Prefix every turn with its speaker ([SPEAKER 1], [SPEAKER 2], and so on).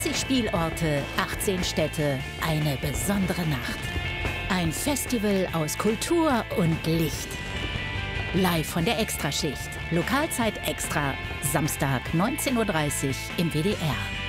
[SPEAKER 1] 80 Spielorte, 18 Städte, eine besondere Nacht. Ein Festival aus Kultur und Licht. Live von der Extraschicht. Lokalzeit Extra. Samstag 19:30 Uhr im WDR.